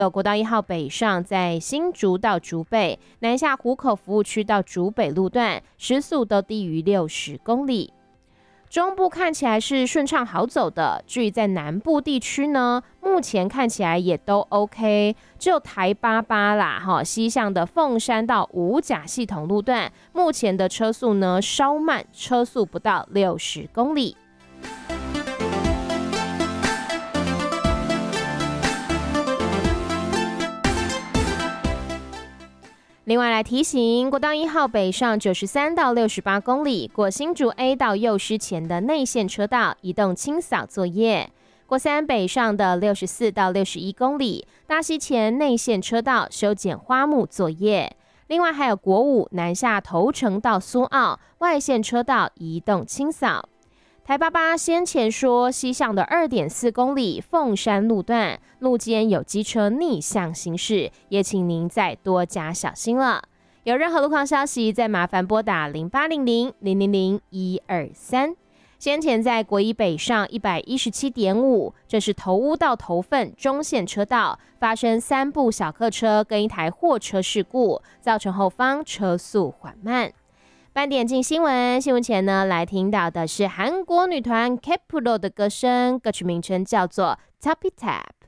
国道1号北上，在新竹到竹北，南下湖口服务区到竹北路段，时速都低于60公里。中部看起来是顺畅好走的，至于在南部地区呢，目前看起来也都 OK， 只有台88啦，西向的凤山到五甲系统路段，目前的车速呢稍慢，车速不到60公里。另外来提醒，国道1号北上93到68公里，过新竹 A 到幼师前的内线车道移动清扫作业；国3北上的64到61公里，大溪前内线车道修剪花木作业。另外还有国5南下头城到苏澳外线车道移动清扫。台88先前说西向的2.4公里凤山路段路肩有机车逆向行驶，也请您再多加小心了。有任何路况消息，再麻烦拨打0800-000-123。先前在国1北上 117.5， 这是头屋到头份中线车道发生3部小客车跟一台货车事故，造成后方车速缓慢。半点进新闻，新闻前呢，来听到的是韩国女团 K-pop 的歌声，歌曲名称叫做 Top It Tap。